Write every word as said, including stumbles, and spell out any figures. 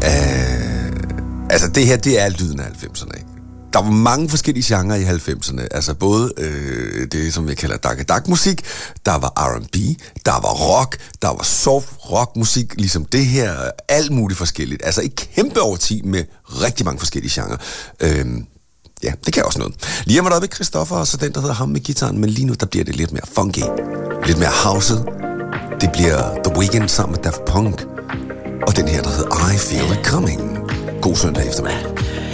Uh, altså, det her, det er lyden af halvfemserne, ikke? Der var mange forskellige genrer i halvfemserne. Altså både øh, det, som vi kalder dak-dak-musik, der var R and B, der var rock, der var soft rock-musik, ligesom det her, alt muligt forskelligt. Altså et kæmpe årti med rigtig mange forskellige genrer. Øhm, ja, det kan også noget. Lige om et øjeblik, Christoffer, og så den, der hedder ham med gitaren, men lige nu, der bliver det lidt mere funky, lidt mere houset. Det bliver The Weeknd sammen med Daft Punk, og den her, der hedder I Feel It Coming. God søndag eftermiddag.